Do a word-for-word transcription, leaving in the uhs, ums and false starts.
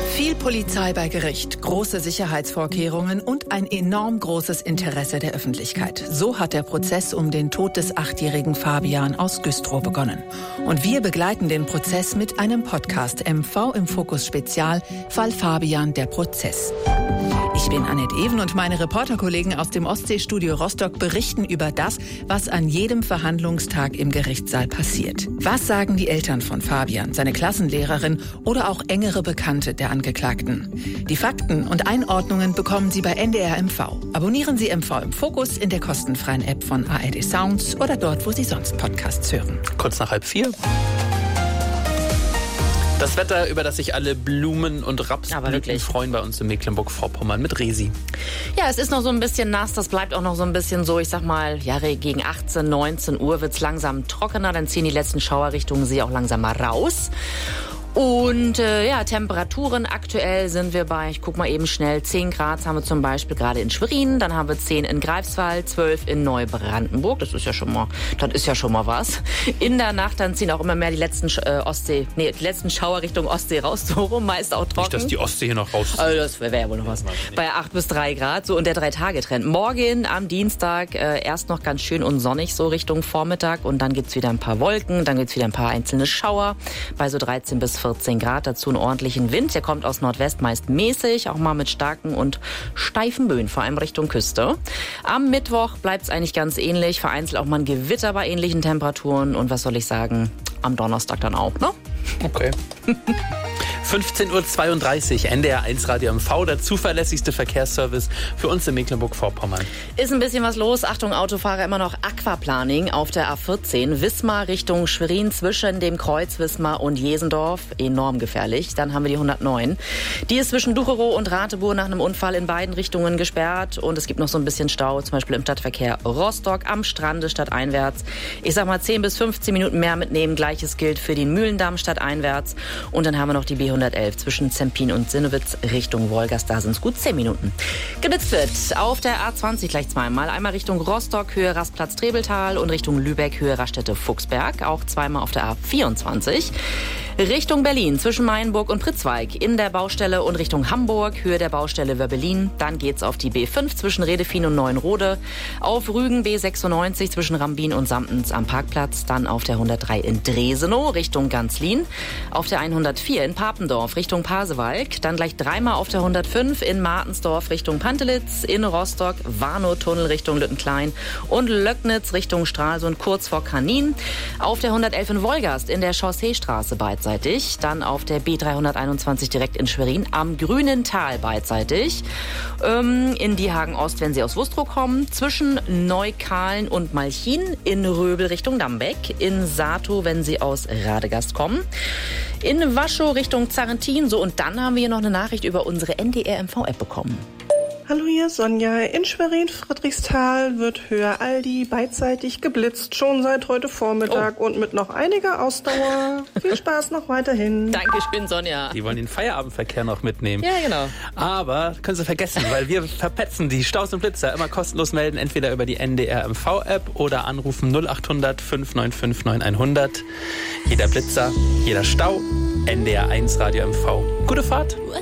Viel Polizei bei Gericht, große Sicherheitsvorkehrungen und ein enorm großes Interesse der Öffentlichkeit. So hat der Prozess um den Tod des achtjährigen Fabian aus Güstrow begonnen. Und wir begleiten den Prozess mit einem Podcast M V im Fokus Spezial, Fall Fabian, der Prozess. Ich bin Annette Even und meine Reporterkollegen aus dem Ostseestudio Rostock berichten über das, was an jedem Verhandlungstag im Gerichtssaal passiert. Was sagen die Eltern von Fabian, seine Klassenlehrerin oder auch engere Bekannte der Angeklagten? Die Fakten und Einordnungen bekommen Sie bei N D R M V. Abonnieren Sie M V im Fokus in der kostenfreien App von A R D Sounds oder dort, wo Sie sonst Podcasts hören. Kurz nach halb vier. Das Wetter, über das sich alle Blumen und Rapsblüten freuen bei uns in Mecklenburg-Vorpommern mit Resi. Ja, es ist noch so ein bisschen nass, das bleibt auch noch so ein bisschen so, ich sag mal, ja, gegen achtzehn, neunzehn Uhr wird's langsam trockener, dann ziehen die letzten Schauerrichtungen sie auch langsam mal raus. Und äh, ja, Temperaturen aktuell sind wir bei, ich guck mal eben schnell, zehn Grad haben wir zum Beispiel gerade in Schwerin, dann haben wir zehn in Greifswald, zwölf in Neubrandenburg, das ist ja schon mal, das ist ja schon mal was. In der Nacht dann ziehen auch immer mehr die letzten äh, Ostsee, nee, die letzten Schauer Richtung Ostsee raus, so rum, meist auch trocken. Nicht, dass die Ostsee hier noch raus. Also das wäre ja wohl noch was. Bei acht bis drei Grad, so und der Drei-Tage-Trend. Morgen am Dienstag äh, erst noch ganz schön und sonnig so Richtung Vormittag und dann gibt's wieder ein paar Wolken, dann gibt's wieder ein paar einzelne Schauer bei so dreizehn bis vierzehn Grad, dazu einen ordentlichen Wind. Der kommt aus Nordwest, meist mäßig, auch mal mit starken und steifen Böen, vor allem Richtung Küste. Am Mittwoch bleibt es eigentlich ganz ähnlich, vereinzelt auch mal ein Gewitter bei ähnlichen Temperaturen und was soll ich sagen, am Donnerstag dann auch, ne? Okay. fünfzehn Uhr zweiunddreißig, N D R eins Radio M V, der zuverlässigste Verkehrsservice für uns in Mecklenburg-Vorpommern. Ist ein bisschen was los. Achtung, Autofahrer, immer noch Aquaplaning auf der A vierzehn. Wismar Richtung Schwerin zwischen dem Kreuz Wismar und Jesendorf. Enorm gefährlich. Dann haben wir die hundertneun. Die ist zwischen Ducherow und Rateburg nach einem Unfall in beiden Richtungen gesperrt. Und es gibt noch so ein bisschen Stau, zum Beispiel im Stadtverkehr Rostock am Strande stadteinwärts. Ich sag mal zehn bis fünfzehn Minuten mehr mitnehmen. Gleiches gilt für den Mühlendamm stadteinwärts. Und dann haben wir noch die B hundertelf zwischen Zempin und Sinnewitz Richtung Wolgast. Da sind es gut zehn Minuten. Geblitzt wird auf der A zwanzig gleich zweimal. Einmal Richtung Rostock, Höhe Rastplatz-Trebeltal und Richtung Lübeck, Höhe Raststätte-Fuchsberg. Auch zweimal auf der A vierundzwanzig. Richtung Berlin zwischen Mainburg und Pritzweig in der Baustelle und Richtung Hamburg, Höhe der Baustelle Wörbelin. Dann geht's auf die B fünf zwischen Redefin und Neuenrode. Auf Rügen B sechsundneunzig zwischen Rambin und Samtens am Parkplatz. Dann auf der hundertdrei in Dresenow Richtung Ganzlin. Auf der hundertvier in Papendorf Richtung Pasewalk. Dann gleich dreimal auf der hundertfünf in Martensdorf Richtung Pantelitz. In Rostock Warnow-Tunnel Richtung Lüttenklein. Und Löcknitz Richtung Stralsund kurz vor Kanin. Auf der hundertelf in Wolgast in der Chausseestraße beidseitig. Dann auf der B dreihunderteinundzwanzig direkt in Schwerin am Grünen Tal beidseitig. Ähm, in Diehagen Ost, wenn Sie aus Wustrow kommen. Zwischen Neukahlen und Malchin. In Röbel Richtung Dambeck. In Sato, wenn Sie aus Radegast kommen. In Waschow Richtung Zarrentin. So, und dann haben wir hier noch eine Nachricht über unsere N D R M V-App bekommen. Hallo, hier ist Sonja. In Schwerin-Friedrichsthal wird Höhe Aldi beidseitig geblitzt, schon seit heute Vormittag oh. und mit noch einiger Ausdauer. Viel Spaß noch weiterhin. Dankeschön, Sonja. Die wollen den Feierabendverkehr noch mitnehmen. Ja, genau. Aber können Sie vergessen, weil wir verpetzen die Staus und Blitzer. Immer kostenlos melden, entweder über die N D R M V-App oder anrufen null acht hundert fünf neun fünf neun hundert. Jeder Blitzer, jeder Stau, N D R eins Radio M V. Gute Fahrt.